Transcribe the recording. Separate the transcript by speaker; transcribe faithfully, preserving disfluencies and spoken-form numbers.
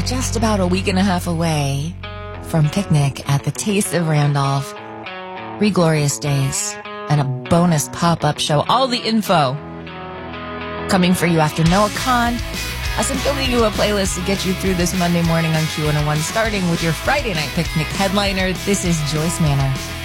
Speaker 1: just about a week and a half away from picnic at the Taste of Randolph. Three glorious days and a bonus pop-up show. All the info coming for you after Noah Kahn. As I'm building you a playlist to get you through this Monday morning on Q one oh one, starting with your Friday night picnic headliner. This is Joyce Manor.